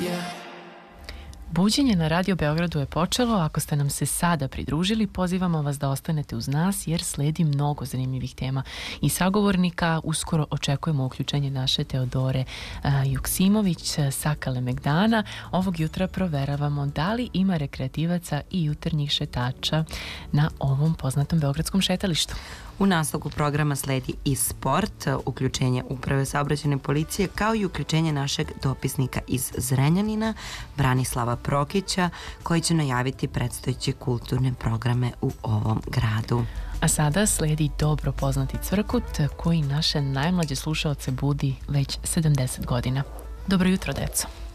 Buđenje na Radio Beogradu je počelo. Ako ste nam se sada pridružili, pozivamo vas da ostanete uz nas jer sledi mnogo zanimljivih tema i sagovornika. Uskoro očekujemo uključenje naše Teodore Juksimović sa Kalemegdana. Ovog jutra proveravamo da li ima rekreativaca i jutarnjih šetača na ovom poznatom beogradskom šetalištu. U nastavku programa sledi i sport, uključenje Uprave saobraćajne policije kao i uključenje našeg dopisnika iz Zrenjanina, Branislava Prokića, koji će najaviti predstojeće kulturne programe u ovom gradu. A sada sledi dobro poznati cvrkut koji naše najmlađe slušaoce budi već 70 godina. Dobro jutro, deco.